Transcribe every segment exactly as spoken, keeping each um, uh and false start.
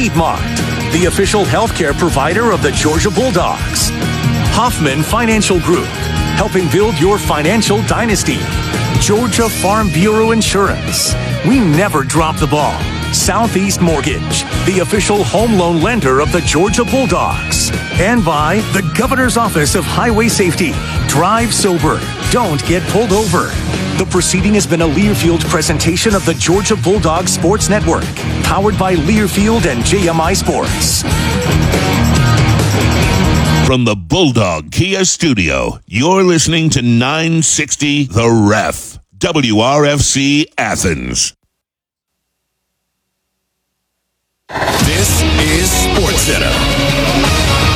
Piedmont, the official healthcare provider of the Georgia Bulldogs. Hoffman Financial Group, helping build your financial dynasty. Georgia Farm Bureau Insurance, we never drop the ball. Southeast Mortgage, the official home loan lender of the Georgia Bulldogs. And by the Governor's Office of Highway Safety. Drive sober. Don't get pulled over. The proceeding has been a Learfield presentation of the Georgia Bulldogs Sports Network, powered by Learfield and J M I Sports. From the Bulldog Kia Studio, you're listening to nine sixty The Ref, W R F C Athens. This is SportsCenter.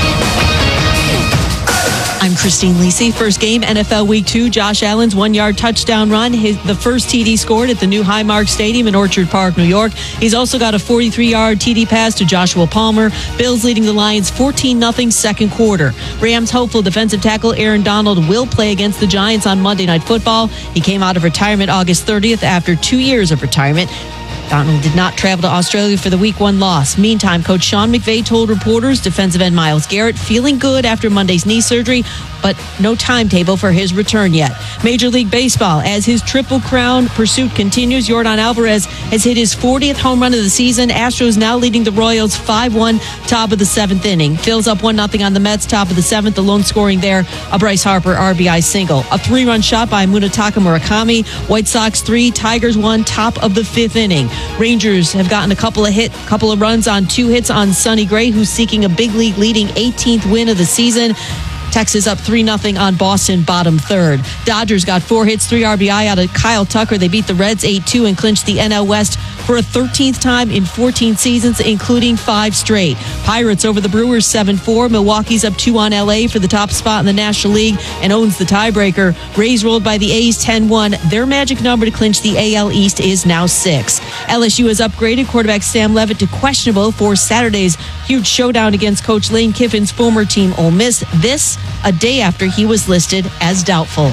I'm Christine Lisi. First game, N F L Week two. Josh Allen's one-yard touchdown run. His, the first T D scored at the new Highmark Stadium in Orchard Park, New York. He's also got a forty-three-yard T D pass to Joshua Palmer. Bills leading the Lions fourteen nothing second quarter. Rams hopeful defensive tackle Aaron Donald will play against the Giants on Monday Night Football. He came out of retirement August thirtieth after two years of retirement. Donald did not travel to Australia for the Week one loss. Meantime, Coach Sean McVay told reporters defensive end Myles Garrett feeling good after Monday's knee surgery, but no timetable for his return yet. Major League Baseball, as his Triple Crown pursuit continues, Yordan Alvarez has hit his fortieth home run of the season. Astros now leading the Royals five one, top of the seventh inning. Phil's up one nothing on the Mets, top of the seventh. The lone scoring there, a Bryce Harper R B I single. A three-run shot by Munetaka Murakami. White Sox three, Tigers one, top of the fifth inning. Rangers have gotten a couple of hit, couple of runs on two hits on Sonny Gray, who's seeking a big league leading eighteenth win of the season. Texas up three nothing on Boston, bottom third. Dodgers got four hits, three R B I out of Kyle Tucker. They beat the Reds eight two and clinched the N L West for a thirteenth time in fourteen seasons, including five straight. Pirates over the Brewers seven four. Milwaukee's up two on L A for the top spot in the National League and owns the tiebreaker. Rays rolled by the A's ten one. Their magic number to clinch the A L East is now six. L S U has upgraded quarterback Sam Levitt to questionable for Saturday's huge showdown against Coach Lane Kiffin's former team Ole Miss. This a day after he was listed as doubtful.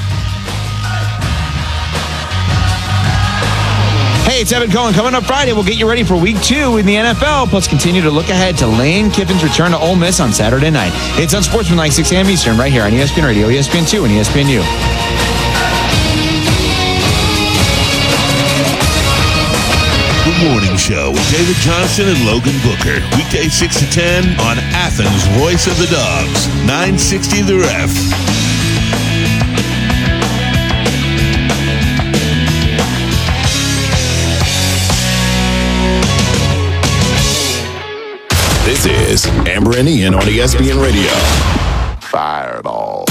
Hey, it's Evan Cohen. Coming up Friday, we'll get you ready for week two in the N F L, plus continue to look ahead to Lane Kiffin's return to Ole Miss on Saturday night. It's on Sportsman six a.m. Eastern, right here on E S P N Radio, E S P N two, and E S P N U. The Morning Show with David Johnson and Logan Booker. Weekday six to ten on Athens' Voice of the Dogs. nine sixty The Ref. This is Amber and Ian on E S P N Radio. Fireball.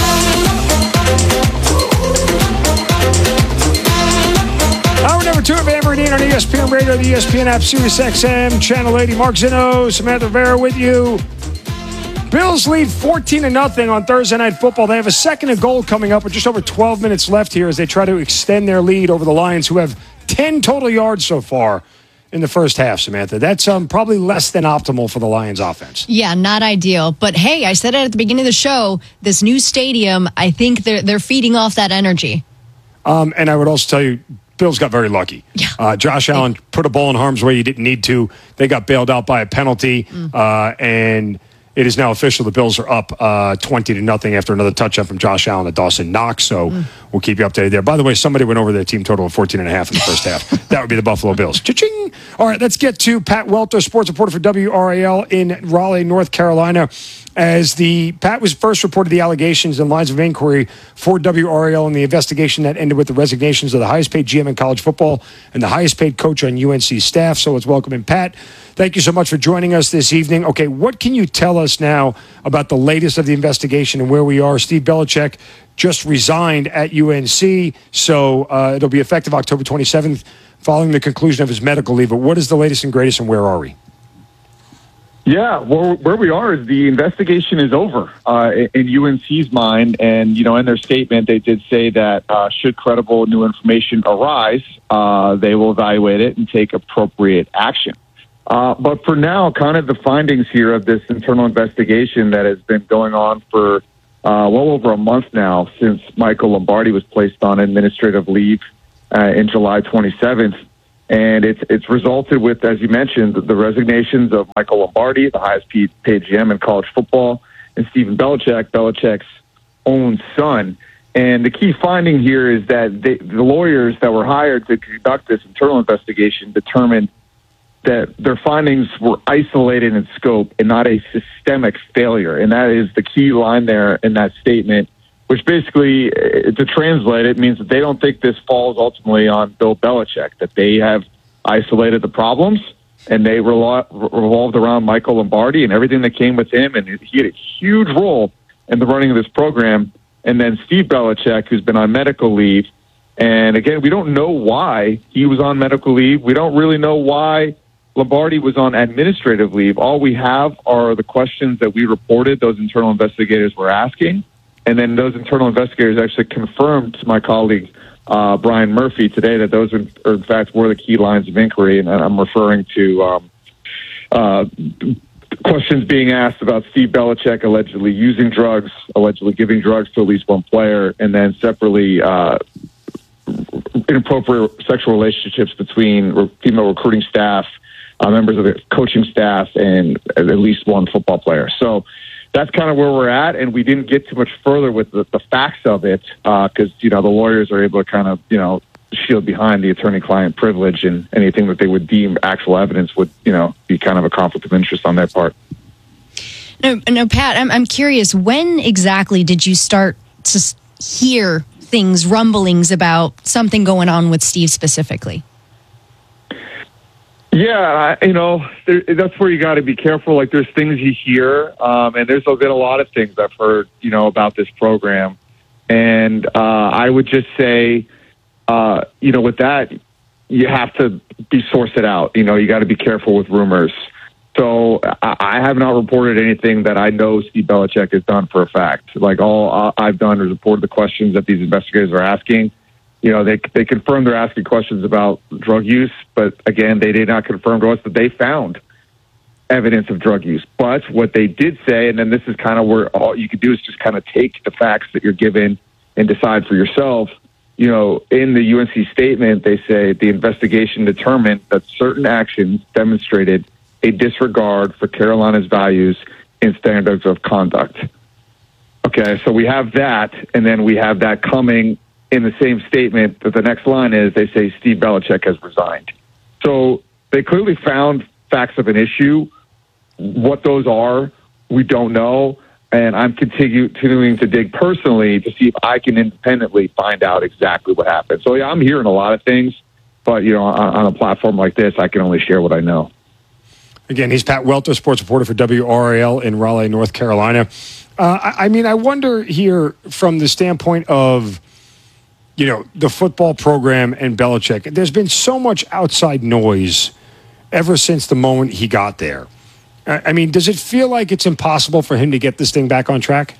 Hour number two of Amber and Ian on E S P N Radio, the E S P N app, Sirius X M, Channel eighty. Mark Zinno, Samantha Vera with you. Bills lead fourteen to nothing on Thursday Night Football. They have a second and goal coming up with just over twelve minutes left here as they try to extend their lead over the Lions, who have ten total yards so far in the first half, Samantha. That's um, probably less than optimal for the Lions offense. Yeah, not ideal. But hey, I said it at the beginning of the show, this new stadium, I think they're they're feeding off that energy. Um, and I would also tell you, Bills got very lucky. Yeah. Uh, Josh Allen put a ball in harm's way he didn't need to. They got bailed out by a penalty, mm. uh, and it is now official. The Bills are up uh, twenty to nothing after another touchdown from Josh Allen to Dawson Knox. So mm. we'll keep you updated there. By the way, somebody went over their team total of fourteen and a half in the first half. That would be the Buffalo Bills. Cha-ching! All right, let's get to Pat Welter, sports reporter for W R A L in Raleigh, North Carolina. As the Pat was first reported the allegations and lines of inquiry for W R A L in the investigation that ended with the resignations of the highest paid G M in college football and the highest paid coach on U N C staff. So let's welcome in Pat. Thank you so much for joining us this evening. Okay, what can you tell us now about the latest of the investigation and where we are? Steve Belichick just resigned at U N C, so uh, it'll be effective October twenty-seventh following the conclusion of his medical leave. But what is the latest and greatest and where are we? Yeah, well, where we are is the investigation is over uh, in U N C's mind. And, you know, in their statement, they did say that uh, should credible new information arise, uh, they will evaluate it and take appropriate action. Uh, but for now, kind of the findings here of this internal investigation that has been going on for uh, well over a month now since Michael Lombardi was placed on administrative leave uh, in July twenty-seventh. And it's it's resulted with, as you mentioned, the resignations of Michael Lombardi, the highest paid G M in college football, and Stephen Belichick, Belichick's own son. And the key finding here is that they, the lawyers that were hired to conduct this internal investigation determined that their findings were isolated in scope and not a systemic failure. And that is the key line there in that statement, which basically, to translate it, means that they don't think this falls ultimately on Bill Belichick, that they have isolated the problems and they relo- revolved around Michael Lombardi and everything that came with him. And he had a huge role in the running of this program. And then Steve Belichick, who's been on medical leave. And again, we don't know why he was on medical leave. We don't really know why Lombardi was on administrative leave. All we have are the questions that we reported those internal investigators were asking. And then those internal investigators actually confirmed to my colleague, uh, Brian Murphy, today that those, in, or in fact, were the key lines of inquiry. And I'm referring to um, uh, questions being asked about Steve Belichick allegedly using drugs, allegedly giving drugs to at least one player, and then separately uh, inappropriate sexual relationships between female recruiting staff, uh, members of the coaching staff, and at least one football player. So that's kind of where we're at, and we didn't get too much further with the, the facts of it because, uh, you know, the lawyers are able to kind of, you know, shield behind the attorney-client privilege, and anything that they would deem actual evidence would, you know, be kind of a conflict of interest on their part. No, no, Pat, I'm, I'm curious, when exactly did you start to hear things, rumblings about something going on with Steve specifically? Yeah, you know, there, that's where you got to be careful. Like, there's things you hear, um, and there's been a lot of things I've heard, you know, about this program. And uh, I would just say, uh, you know, with that, you have to be sourced out. You know, you got to be careful with rumors. So I, I have not reported anything that I know Steve Belichick has done for a fact. Like, all I've done is reported the questions that these investigators are asking. You know, they they confirmed they're asking questions about drug use, but again, they did not confirm to us that they found evidence of drug use. But what they did say, and then this is kind of where all you can do is just kind of take the facts that you're given and decide for yourself. You know, in the U N C statement, they say the investigation determined that certain actions demonstrated a disregard for Carolina's values and standards of conduct. Okay, so we have that, and then we have that coming in the same statement, that the next line is they say Steve Belichick has resigned. So they clearly found facts of an issue. What those are, we don't know. And I'm continue, continuing to dig personally to see if I can independently find out exactly what happened. So yeah, I'm hearing a lot of things, but you know, on, on a platform like this, I can only share what I know. Again, he's Pat Welter, sports reporter for W R A L in Raleigh, North Carolina. Uh, I, I mean, I wonder here from the standpoint of, you know, the football program and Belichick, there's been so much outside noise ever since the moment he got there. I mean, does it feel like it's impossible for him to get this thing back on track?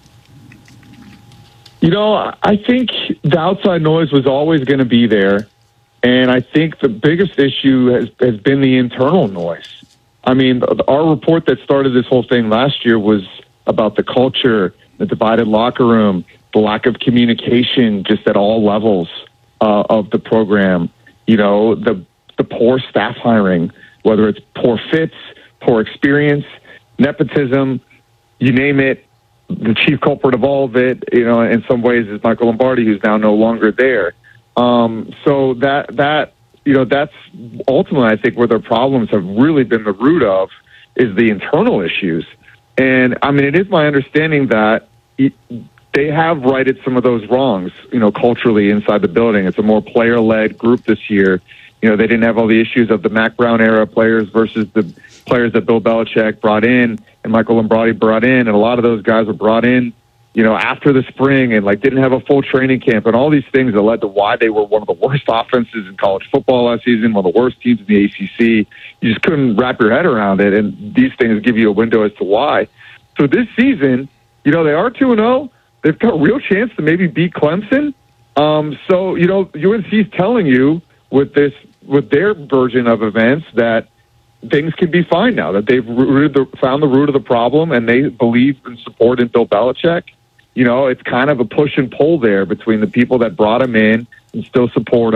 You know, I think the outside noise was always going to be there. And I think the biggest issue has, has been the internal noise. I mean, our report that started this whole thing last year was about the culture, the divided locker room, the lack of communication just at all levels uh, of the program, you know, the the poor staff hiring, whether it's poor fits, poor experience, nepotism, you name it. The chief culprit of all of it, you know, in some ways is Michael Lombardi, who's now no longer there. Um, so that, that you know, that's ultimately, I think, where their problems have really been the root of is the internal issues. And, I mean, it is my understanding that it, they have righted some of those wrongs, you know, culturally inside the building. It's a more player-led group this year. You know, they didn't have all the issues of the Mac Brown era players versus the players that Bill Belichick brought in and Michael Lombardi brought in. And a lot of those guys were brought in, you know, after the spring and, like, didn't have a full training camp and all these things that led to why they were one of the worst offenses in college football last season, one of the worst teams in the A C C. You just couldn't wrap your head around it. And these things give you a window as to why. So this season, you know, they are two and oh. They've got a real chance to maybe beat Clemson. Um, so, you know, U N C's telling you with this, with their version of events that things can be fine now, that they've rooted the, found the root of the problem and they believe and support in Bill Belichick. You know, it's kind of a push and pull there between the people that brought him in and still support him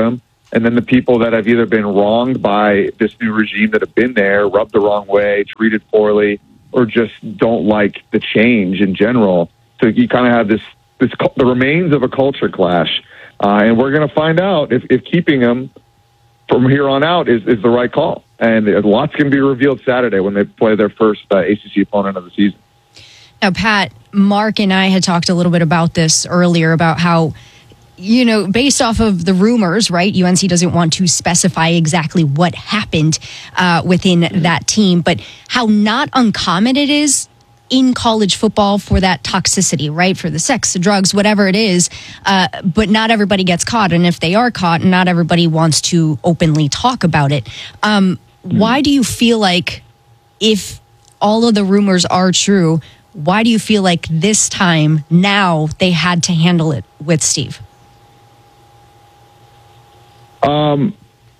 And then the people that have either been wronged by this new regime that have been there, rubbed the wrong way, treated poorly, or just don't like the change in general. So you kind of have this, this the remains of a culture clash. Uh, and we're going to find out if, if keeping them from here on out is, is the right call. And lots can be revealed Saturday when they play their first uh, A C C opponent of the season. Now, Pat, Mark and I had talked a little bit about this earlier, about how, you know, based off of the rumors, right, U N C doesn't want to specify exactly what happened uh, within mm-hmm. that team, but how not uncommon it is in college football for that toxicity, right, for the sex, the drugs, whatever it is, uh, but not everybody gets caught. And if they are caught, not everybody wants to openly talk about it. Um, mm-hmm. Why do you feel like, if all of the rumors are true, why do you feel like this time, now, they had to handle it with Steve? Um,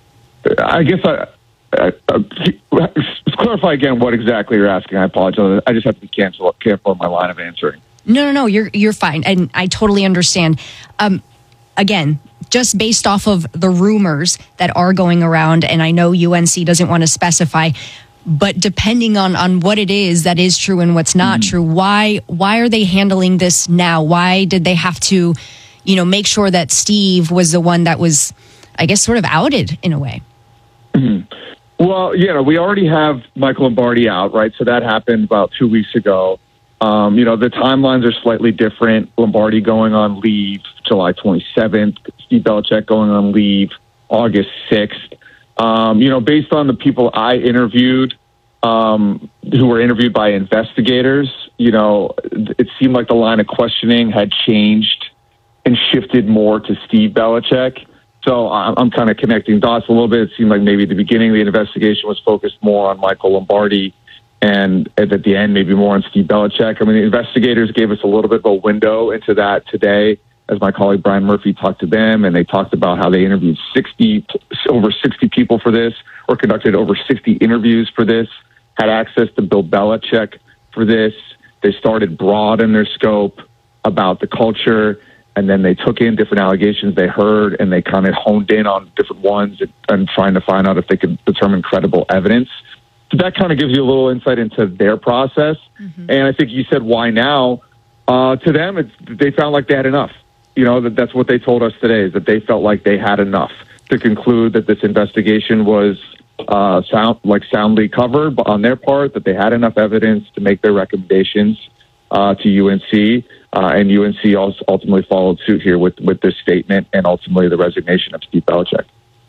I guess I, I, I let's clarify again what exactly you're asking. I apologize. I just have to be cancel, careful in my line of answering. No, no, no. You're you're fine, and I totally understand. Um, again, just based off of the rumors that are going around, and I know U N C doesn't want to specify, but depending on, on what it is that is true and what's not mm-hmm. true, why why are they handling this now? Why did they have to, you know, make sure that Steve was the one that was, I guess, sort of outed in a way? Mm-hmm. Well, you know, we already have Michael Lombardi out, right? So that happened about two weeks ago. Um, you know, the timelines are slightly different. Lombardi going on leave July twenty-seventh, Steve Belichick going on leave August sixth. Um, you know, based on the people I interviewed, um, who were interviewed by investigators, you know, it seemed like the line of questioning had changed and shifted more to Steve Belichick. So I'm kind of connecting dots a little bit. It seemed like maybe at the beginning of the investigation was focused more on Michael Lombardi, and at the end maybe more on Steve Belichick. I mean, the investigators gave us a little bit of a window into that today, as my colleague Brian Murphy talked to them, and they talked about how they interviewed sixty, over sixty people for this, or conducted over sixty interviews for this, had access to Bill Belichick for this. They started broad in their scope about the culture, and then they took in different allegations they heard, and they kind of honed in on different ones and, and trying to find out if they could determine credible evidence. So that kind of gives you a little insight into their process. Mm-hmm. And I think you said, why now? Uh, to them, it's, they felt like they had enough. You know, that that's what they told us today, is that they felt like they had enough to conclude that this investigation was uh, sound, like soundly covered on their part, that they had enough evidence to make their recommendations uh, to U N C. Uh, and U N C also ultimately followed suit here with, with this statement and ultimately the resignation of Steve Belichick.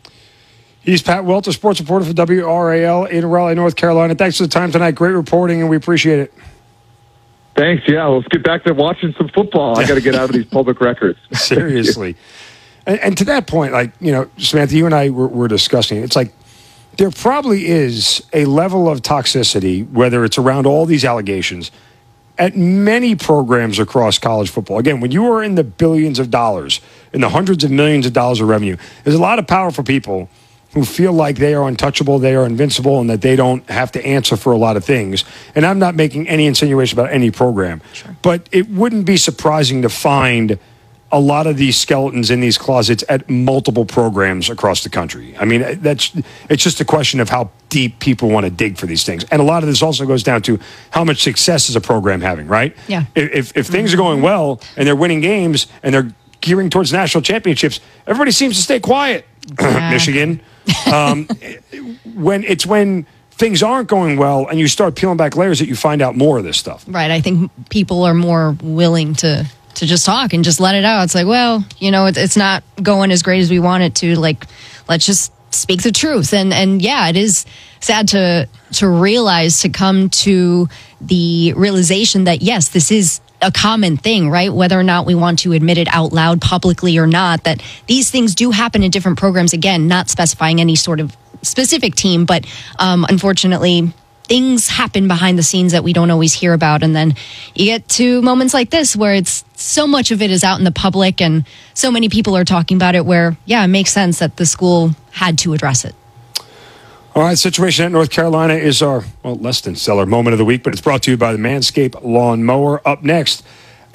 He's Pat Welter, sports reporter for W R A L in Raleigh, North Carolina. Thanks for the time tonight. Great reporting, and we appreciate it. Thanks. Yeah, let's get back to watching some football. I got to get out of these public records. Seriously. and, and to that point, like, you know, Samantha, you and I were, were discussing, it's like there probably is a level of toxicity, whether it's around all these allegations, at many programs across college football. Again, when you are in the billions of dollars, in the hundreds of millions of dollars of revenue, there's a lot of powerful people who feel like they are untouchable, they are invincible, and that they don't have to answer for a lot of things. And I'm not making any insinuation about any program. Sure. But it wouldn't be surprising to find a lot of these skeletons in these closets at multiple programs across the country. I mean, that's it's just a question of how deep people want to dig for these things. And a lot of this also goes down to how much success is a program having, right? Yeah. If, if things are going well and they're winning games and they're gearing towards national championships, everybody seems to stay quiet. Yeah. Michigan. Um, when it's when things aren't going well and you start peeling back layers that you find out more of this stuff. Right. I think people are more willing to, to just talk and just let it out. It's like, well, you know, it's, it's not going as great as we want it to. Like, let's just speak the truth. And, and yeah, it is sad to, to realize, to come to the realization that, yes, this is a common thing, right? Whether or not we want to admit it out loud publicly or not, that these things do happen in different programs. Again, not specifying any sort of specific team, but um, unfortunately, things happen behind the scenes that we don't always hear about. And then you get to moments like this where it's so much of it is out in the public and so many people are talking about it, where, yeah, it makes sense that the school had to address it. All right, situation at North Carolina is our, well, less than stellar moment of the week, but it's brought to you by the Manscaped Lawn Mower. Up next,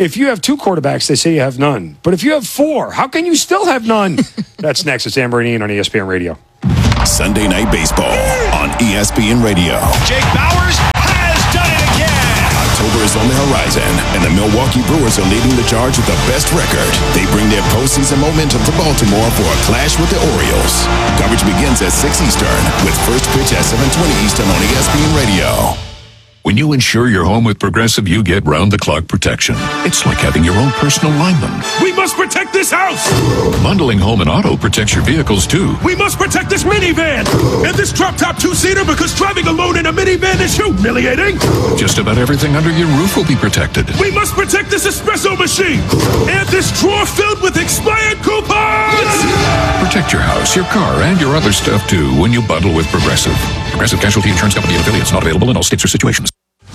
If you have two quarterbacks, they say you have none. But if you have four, how can you still have none? That's next. It's Amber and Ian on E S P N Radio. Sunday Night Baseball on E S P N Radio. Jake Bauers has done it again. October is on the horizon, and the Milwaukee Brewers are leading the charge with the best record. They bring their postseason momentum to Baltimore for a clash with the Orioles. Coverage begins at six Eastern, with first pitch at seven twenty Eastern on E S P N Radio. When you insure your home with Progressive, you get round-the-clock protection. It's like having your own personal lineman. We must protect this house! Bundling home and auto protects your vehicles, too. We must protect this minivan! And this drop-top two-seater, because driving alone in a minivan is humiliating! Just about everything under your roof will be protected. We must protect this espresso machine! And this drawer filled with expired coupons! Protect your house, your car, and your other stuff, too, when you bundle with Progressive. Progressive Casualty Insurance Company and affiliates, not available in all states or situations.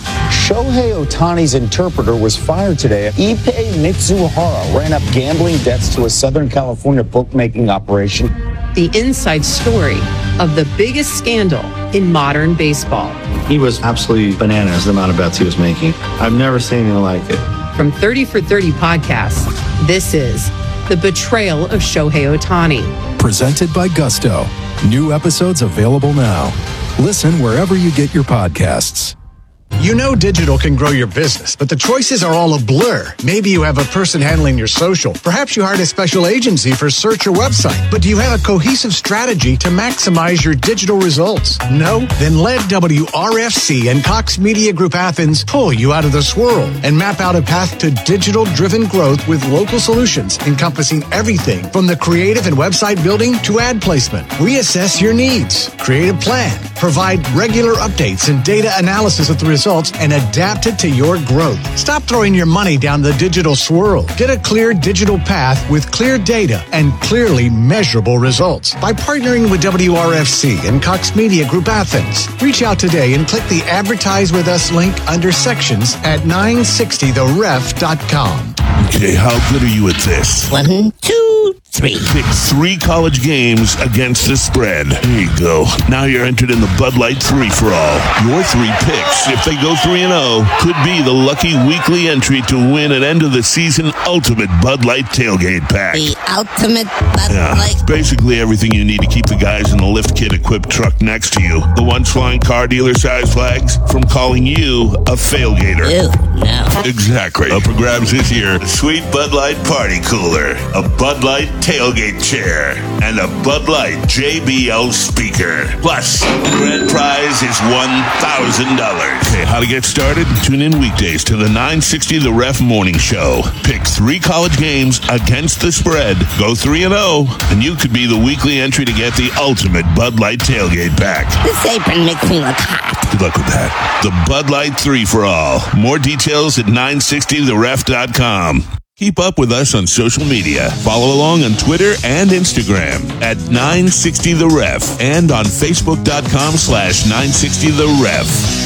Shohei Ohtani's interpreter was fired today. Ippei Mitsuhara ran up gambling debts to a Southern California bookmaking operation. The inside story of the biggest scandal in modern baseball. He was absolutely bananas, the amount of bets he was making. I've never seen anything like it. From thirty for thirty podcasts, this is The Betrayal of Shohei Ohtani. Presented by Gusto. New episodes available now. Listen wherever you get your podcasts. You know digital can grow your business, but the choices are all a blur. Maybe you have a person handling your social. Perhaps you hired a special agency for search or website. But do you have a cohesive strategy to maximize your digital results? No? Then let W R F C and Cox Media Group Athens pull you out of the swirl and map out a path to digital-driven growth with local solutions encompassing everything from the creative and website building to ad placement. Reassess your needs, create a plan, provide regular updates and data analysis of the results, and adapt it to your growth. Stop throwing your money down the digital swirl. Get a clear digital path with clear data and clearly measurable results by partnering with W R F C and Cox Media Group Athens. Reach out today and click the Advertise With Us link under sections at nine sixty the ref dot com. Okay, how good are you at this? One, two, three. Pick three college games against the spread. There you go. Now you're entered in the Bud Light three-for-all. Your three picks, if they go three and oh, could be the lucky weekly entry to win an end-of-the-season ultimate Bud Light tailgate pack. The ultimate Bud yeah, Light. Basically everything you need to keep the guys in the lift kit-equipped truck next to you. The ones flying car dealer-sized flags from calling you a failgater. Ew, no. Exactly. Up for grabs this year. Sweet Bud Light party cooler, a Bud Light tailgate chair, and a Bud Light J B L speaker. Plus, the grand prize is one thousand dollars. Okay, how to get started? Tune in weekdays to the nine sixty The Ref Morning Show. Pick three college games against the spread. Go three and oh, and you could be the weekly entry to get the ultimate Bud Light tailgate pack. This apron makes me look hot. Good luck with that. The Bud Light three-for-all. More details at nine sixty the ref dot com. Keep up with us on social media. Follow along on Twitter and Instagram at nine sixty the ref and on facebook dot com slash nine sixty the ref.